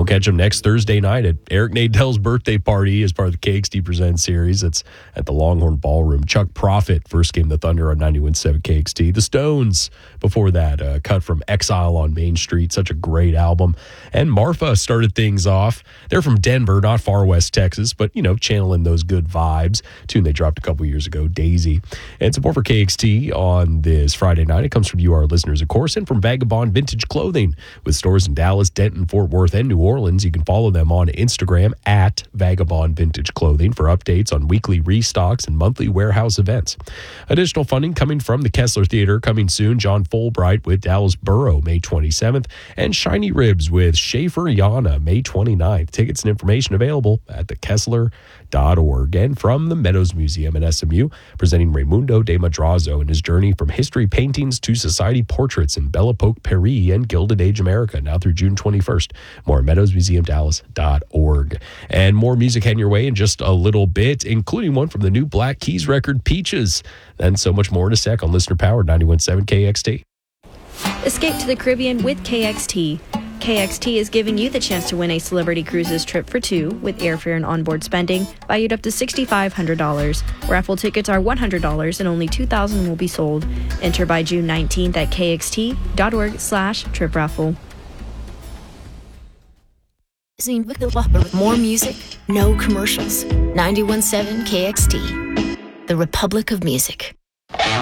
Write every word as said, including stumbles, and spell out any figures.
we'll catch them next Thursday night at Eric Nadell's birthday party as part of the K X T Presents series. It's at the Longhorn Ballroom. Chuck Prophet first game the Thunder on ninety-one point seven K X T. The Stones before that, uh, cut from Exile on Main Street. Such a great album. And Marfa started things off. They're from Denver, not far west Texas, but, you know, channeling those good vibes. Tune they dropped a couple years ago, Daisy. And support for K X T on this Friday night. It comes from you, our listeners, of course, and from Vagabond Vintage Clothing with stores in Dallas, Denton, Fort Worth, and New Orleans. You can follow them on Instagram at Vagabond Vintage Clothing for updates on weekly restocks and monthly warehouse events. Additional funding coming from the Kessler Theater coming soon. John Fulbright with Dallas Burrow, May twenty-seventh, and Shiny Ribs with Schaefer Yana, May twenty-ninth. Tickets and information available at the kessler dot org. And from the Meadows Museum at S M U, presenting Raimundo de Madrazo and his journey from history paintings to society portraits in Belle Epoque Paris and Gilded Age America, now through June twenty-first. More at meadows museum dallas dot org. And more music heading your way in just a little bit, including one from the new Black Keys record, Peaches. And so much more in a sec on Listener Powered ninety-one point seven K X T. Escape to the Caribbean with K X T. K X T is giving you the chance to win a Celebrity Cruises trip for two with airfare and onboard spending valued up to six thousand five hundred dollars. Raffle tickets are one hundred dollars and only two thousand will be sold. Enter by June nineteenth at kxt.org slash trip raffle. More music, no commercials. ninety-one point seven K X T, the Republic of Music.